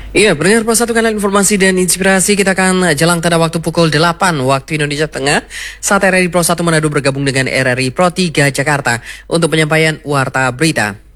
Iya, pendengar Pro 1 kanal informasi dan inspirasi, kita akan jelang pada waktu pukul 8 waktu Indonesia Tengah saat RRI Pro 1 Manado bergabung dengan RRI Pro 3 Jakarta untuk penyampaian Warta Berita.